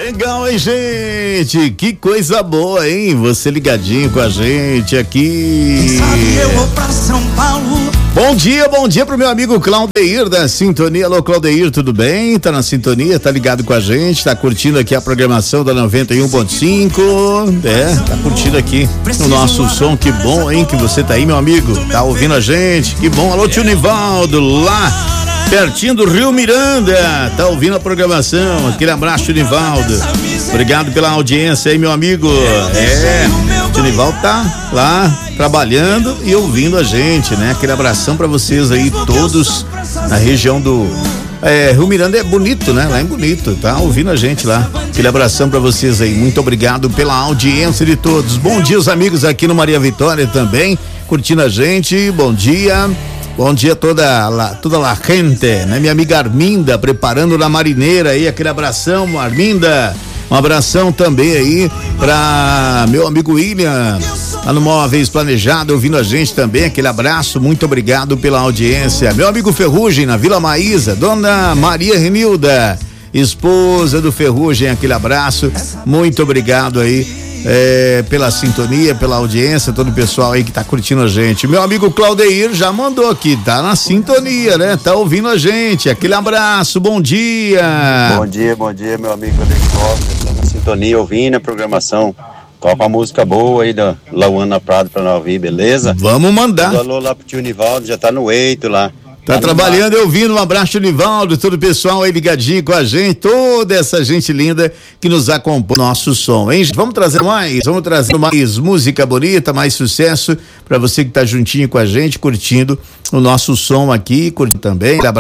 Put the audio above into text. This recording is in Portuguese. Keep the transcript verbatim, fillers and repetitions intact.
Legal, hein, gente? Que coisa boa, hein? Você ligadinho com a gente aqui. Sabe, eu vou pra São Paulo. Bom dia, bom dia pro meu amigo Claudeir da Sintonia. Alô, Claudeir, tudo bem? Tá na sintonia, tá ligado com a gente, tá curtindo aqui a programação da noventa e um ponto cinco. É, tá curtindo aqui o nosso som. Que bom, hein, que você tá aí, meu amigo. Tá ouvindo a gente, que bom. Alô, tio Nivaldo, lá pertinho do Rio Miranda, tá ouvindo a programação. Aquele abraço, tio Nivaldo. Obrigado pela audiência aí, meu amigo. É, o tio Nivaldo tá lá trabalhando e ouvindo a gente, né? Aquele abração pra vocês aí, todos na região do é, Rio Miranda. É bonito, né? Lá é bonito, tá ouvindo a gente lá. Aquele abração pra vocês aí, muito obrigado pela audiência de todos. Bom dia, os amigos aqui no Maria Vitória também, curtindo a gente. Bom dia. Bom dia toda la, toda la gente, né? Minha amiga Arminda preparando na marineira aí, aquele abração, Arminda. Um abração também aí pra meu amigo William, lá no Móveis Planejado, ouvindo a gente também, aquele abraço, muito obrigado pela audiência. Meu amigo Ferrugem, na Vila Maísa, dona Maria Renilda, esposa do Ferrugem, aquele abraço, muito obrigado aí. É, pela sintonia, pela audiência, todo o pessoal aí que tá curtindo a gente. Meu amigo Claudeir já mandou aqui, tá na sintonia, né? Tá ouvindo a gente, aquele abraço, bom dia. Bom dia, bom dia, meu amigo Rodrigo Costa, tá na sintonia, ouvindo a programação. Toca uma música boa aí da Lauana Prado pra nós ouvir, beleza? Vamos mandar. Um alô lá pro tio Nivaldo, já tá no eito lá. Tá, tá trabalhando e ouvindo, um abraço, Nivaldo, todo o pessoal aí ligadinho com a gente, toda essa gente linda que nos acompanha no nosso som, hein? Vamos trazer mais, vamos trazer mais música bonita, mais sucesso pra você que tá juntinho com a gente, curtindo o nosso som aqui, curtindo também.